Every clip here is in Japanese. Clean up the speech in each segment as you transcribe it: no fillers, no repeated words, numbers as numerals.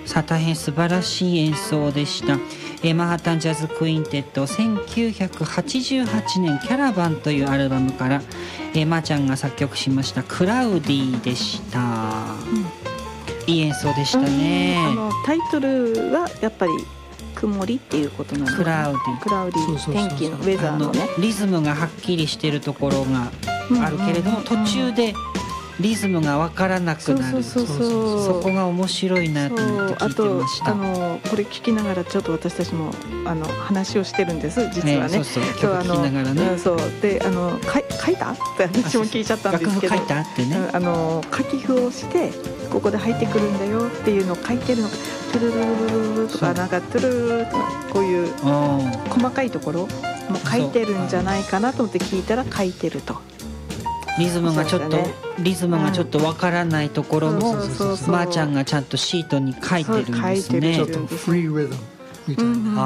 さあ大変素晴らしい演奏でした。マンハッタンジャズクインテット1988年キャラバンというアルバムから、まーちゃんが作曲しましたクラウディでした、いい演奏でしたね。 タイトルはやっぱり曇りっていうことなので、 クラウディ天気のウェザーのね、 リズムがはっきりしてるところがあるけれども、途中でリズムが分からなくなる、そこが面白いなと思って聞いてました。 あとこれ聞きながらちょっと私たちも話をしてるんです実はね。 そう曲聞きながらね。 そうで書いたって私も聞いちゃったんですけど、 楽譜書いたってね、 書き譜をしてここで入ってくるんだよっていうのを書いてるのか、トゥルルルルルとかなんかトゥルルルとかこういう細かいところも書いてるんじゃないかなと思って聞いたら書いてると。 リズムがちょっとわからないところも、まーちゃんがちゃんとシートに書いてるんですね。 ちょっとフリーリズムみたいな。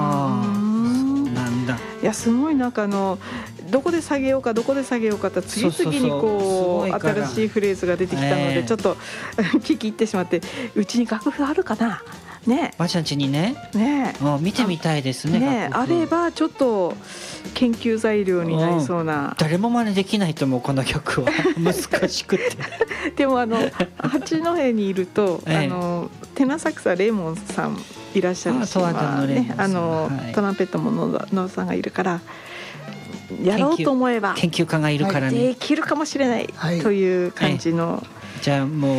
なんだ。 いやすごいなんかどこで下げようかどこで下げようかって次々にこう新しいフレーズが出てきたので、ちょっと聞き入ってしまって、うちに楽譜あるかなね。 ばあちゃん家にね見てみたいですね。 あればちょっと研究材料になりそうな。 誰も真似できないと思うこの曲は難しくてでも八戸にいるとテナサクサレーモンさんいらっしゃるし、トランペットも野田さんがいるからやろうと思えば研究家がいるからね、 できるかもしれないという感じの、 じゃあもう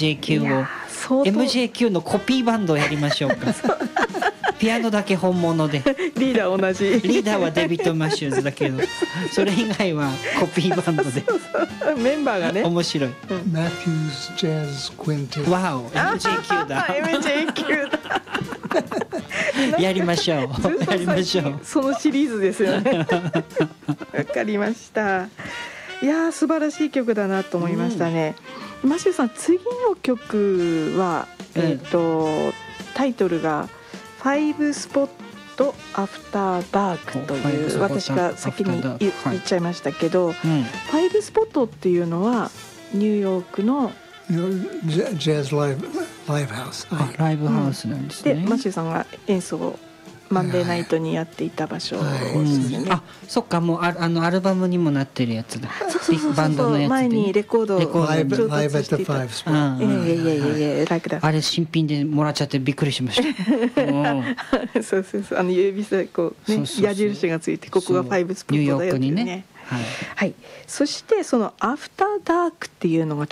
MJQ のコピーバンドをやりましょうかピアノだけ本物でリーダー同じリーダーはデビッド・マシューズだけどそれ以外はコピーバンドでメンバーがね面白い。 マティーズ・ジャズ・クインテット。 わお MJQ だ MJQ だやりましょうやりましょう。 そのシリーズですよねわかりました。いや素晴らしい曲だなと思いましたね。マシューさん次の曲はタイトルが5スポットアフターダークという、私が先に言っちゃいましたけど、5スポットっていうのはニューヨークのジャズライブハウス、 ライブハウスなんですね。 でマシューさんが演奏をマンデーナイトにやっていた場所ですよね。 あ、そっか、もうアルバムにもなってるやつだ。バンドのやつで前にレコードをライブアット5スポット。 あれ新品でもらっちゃってびっくりしましたそう指さこうね矢印がついて、ここが5スポットだよっていうね。はい、そしてそのアフターダークっていうのが